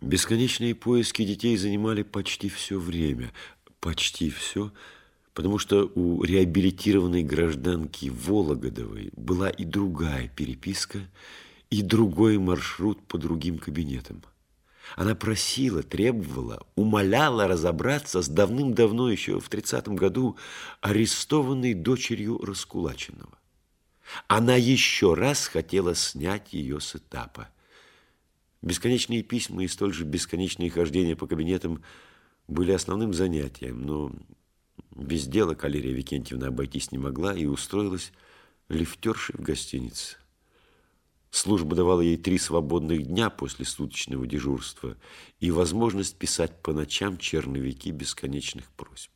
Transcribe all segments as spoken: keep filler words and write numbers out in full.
Бесконечные поиски детей занимали почти все время. Почти все, потому что у реабилитированной гражданки Вологодовой была и другая переписка, и другой маршрут по другим кабинетам. Она просила, требовала, умоляла разобраться с давным-давно, еще в тридцатом году, арестованной дочерью Раскулаченного. Она еще раз хотела снять ее с этапа. Бесконечные письма и столь же бесконечные хождения по кабинетам были основным занятием, но без дела Калерия Викентьевна обойтись не могла и устроилась лифтершей в гостинице. Служба давала ей три свободных дня после суточного дежурства и возможность писать по ночам черновики бесконечных просьб.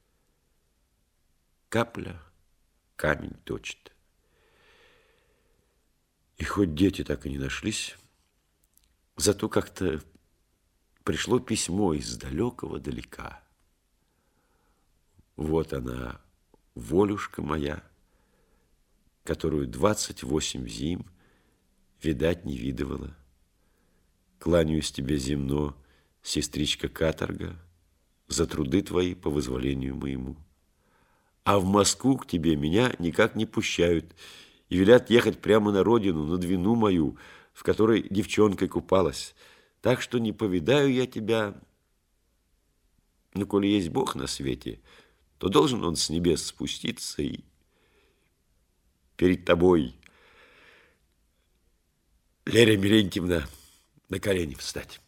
Капля камень точит. И хоть дети так и не нашлись, зато как-то пришло письмо из далекого далека. Вот она, волюшка моя, которую двадцать восемь зим видать не видывала. Кланяюсь тебе земно, сестричка каторга, за труды твои по вызволению моему. А в Москву к тебе меня никак не пущают и велят ехать прямо на родину, на Двину мою, в которой девчонкой купалась. Так что не повидаю я тебя. Но коли есть Бог на свете, то должен он с небес спуститься и перед тобой, Лерия Милентьевна, на колени встать.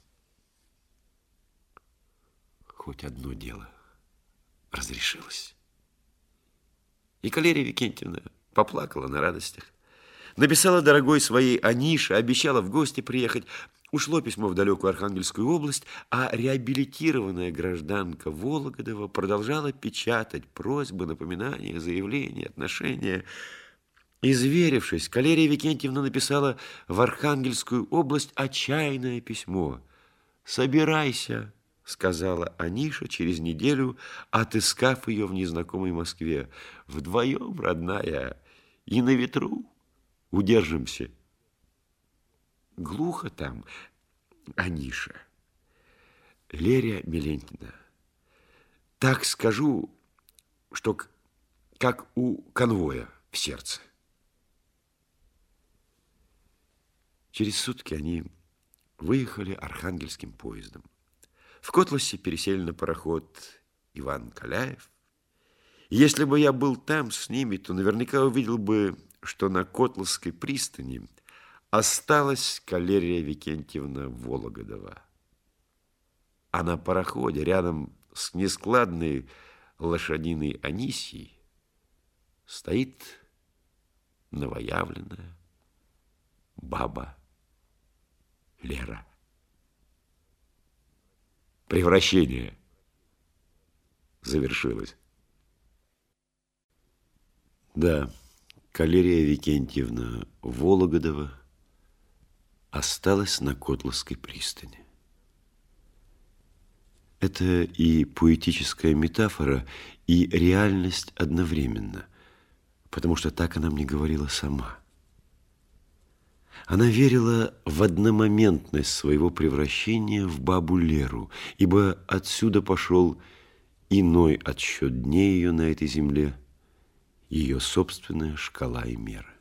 Хоть одно дело разрешилось. И Калерия Викентьевна поплакала на радостях. Написала дорогой своей Анише, обещала в гости приехать. Ушло письмо в далекую Архангельскую область, а реабилитированная гражданка Вологодова продолжала печатать просьбы, напоминания, заявления, отношения. Изверившись, Калерия Викентьевна написала в Архангельскую область отчаянное письмо. «Собирайся», — сказала Аниша через неделю, отыскав ее в незнакомой Москве. «Вдвоем, родная, и на ветру удержимся». Глухо там, Аниша. Лерия Милентьевна, так скажу, что как у конвоя в сердце. Через сутки они выехали архангельским поездом. В Котласе пересели на пароход Иван Каляев. Если бы я был там с ними, то наверняка увидел бы, что на Котласской пристани осталась Калерия Викентьевна Вологодова. А на пароходе рядом с нескладной лошадиной Анисьей стоит новоявленная баба Лера. Превращение завершилось. Да, Калерия Викентьевна Вологодова осталась на Котласской пристани. Это и поэтическая метафора, и реальность одновременно, потому что так она мне говорила сама. Она верила в одномоментность своего превращения в бабу Леру, ибо отсюда пошел иной отсчет дней ее на этой земле, ее собственная шкала и мера.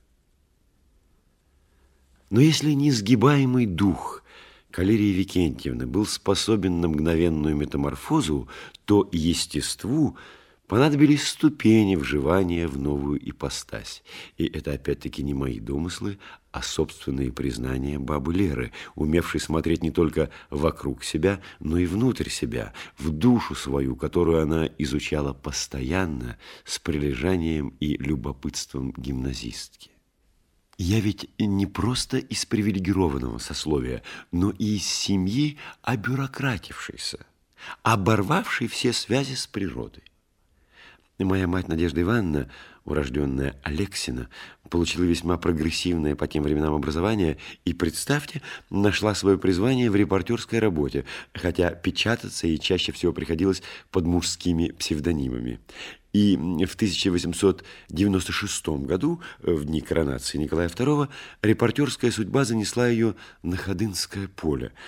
Но если несгибаемый дух Калерии Викентьевны был способен на мгновенную метаморфозу, то естеству понадобились ступени вживания в новую ипостась. И это опять-таки не мои домыслы, а собственные признания бабы Леры, умевшей смотреть не только вокруг себя, но и внутрь себя, в душу свою, которую она изучала постоянно, с прилежанием и любопытством гимназистки. Я ведь не просто из привилегированного сословия, но и из семьи обюрократившейся, оборвавшей все связи с природой. Моя мать Надежда Ивановна, урожденная Алексина, получила весьма прогрессивное по тем временам образование и, представьте, нашла свое призвание в репортерской работе, хотя печататься ей чаще всего приходилось под мужскими псевдонимами. И в тысяча восемьсот девяносто шестом году, в дни коронации Николая второго, репортерская судьба занесла ее на Ходынское поле.